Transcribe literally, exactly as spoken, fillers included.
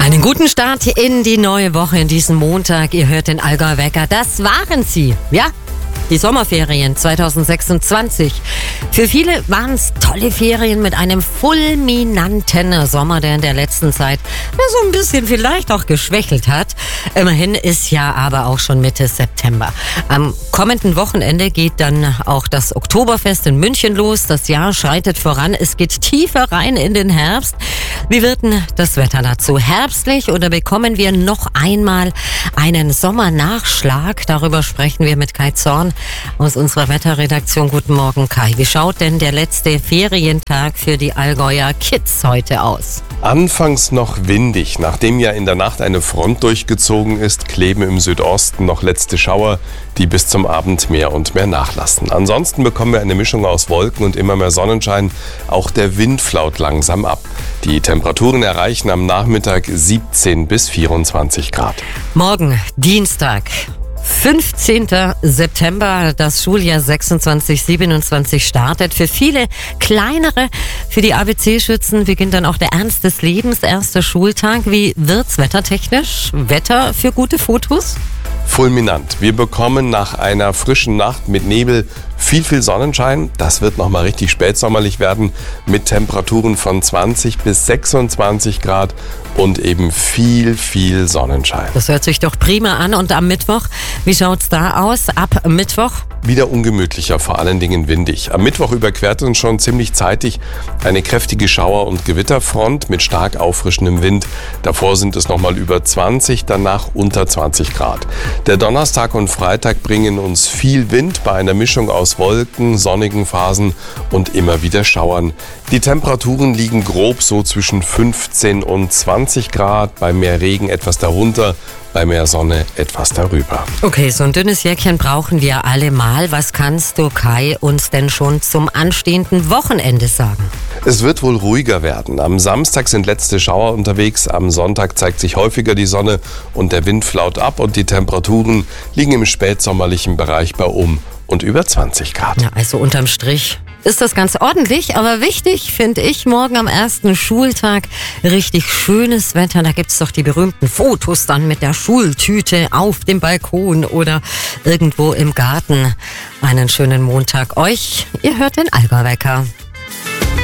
Einen guten Start in die neue Woche, in diesen Montag. Ihr hört den Allgäu Wecker. Das waren sie, ja? Die Sommerferien zwanzig sechsundzwanzig. Für viele waren es tolle Ferien mit einem fulminanten Sommer, der in der letzten Zeit ja, so ein bisschen vielleicht auch geschwächelt hat. Immerhin ist ja aber auch schon Mitte September. Am kommenden Wochenende geht dann auch das Oktoberfest in München los. Das Jahr schreitet voran. Es geht tiefer rein in den Herbst. Wie wird denn das Wetter dazu? Herbstlich oder bekommen wir noch einmal einen Sommernachschlag? Darüber sprechen wir mit Kai Zorn aus unserer Wetterredaktion. Guten Morgen, Kai. Wie schaut denn der letzte Ferientag für die Allgäuer Kids heute aus? Anfangs noch windig. Nachdem ja in der Nacht eine Front durchgezogen ist, kleben im Südosten noch letzte Schauer, die bis zum Abend mehr und mehr nachlassen. Ansonsten bekommen wir eine Mischung aus Wolken und immer mehr Sonnenschein. Auch der Wind flaut langsam ab. Die Temperaturen erreichen am Nachmittag siebzehn bis vierundzwanzig Grad. Morgen, Dienstag, fünfzehnten September, das Schuljahr sechsundzwanzig siebenundzwanzig startet. Für viele kleinere, für die A B C-Schützen beginnt dann auch der Ernst des Lebens, erster Schultag. Wie wird's wettertechnisch? Wetter für gute Fotos? Fulminant. Wir bekommen nach einer frischen Nacht mit Nebel viel, viel Sonnenschein. Das wird nochmal richtig spätsommerlich werden mit Temperaturen von zwanzig bis sechsundzwanzig Grad und eben viel, viel Sonnenschein. Das hört sich doch prima an. Und am Mittwoch, wie schaut's da aus? Ab Mittwoch? Wieder ungemütlicher, vor allen Dingen windig. Am Mittwoch überquert uns schon ziemlich zeitig eine kräftige Schauer- und Gewitterfront mit stark auffrischendem Wind. Davor sind es nochmal über zwanzig, danach unter zwanzig Grad. Der Donnerstag und Freitag bringen uns viel Wind bei einer Mischung aus Wolken, sonnigen Phasen und immer wieder Schauern. Die Temperaturen liegen grob so zwischen fünfzehn und zwanzig Grad, bei mehr Regen etwas darunter, bei mehr Sonne etwas darüber. Okay, so ein dünnes Jäckchen brauchen wir alle mal. Was kannst du, Kai, uns denn schon zum anstehenden Wochenende sagen? Es wird wohl ruhiger werden. Am Samstag sind letzte Schauer unterwegs, am Sonntag zeigt sich häufiger die Sonne und der Wind flaut ab und die Temperaturen liegen im spätsommerlichen Bereich bei um und über zwanzig Grad. Ja, also unterm Strich ist das ganz ordentlich, aber wichtig finde ich, morgen am ersten Schultag richtig schönes Wetter. Da gibt's doch die berühmten Fotos dann mit der Schultüte auf dem Balkon oder irgendwo im Garten. Einen schönen Montag euch. Ihr hört den Allgäu Wecker.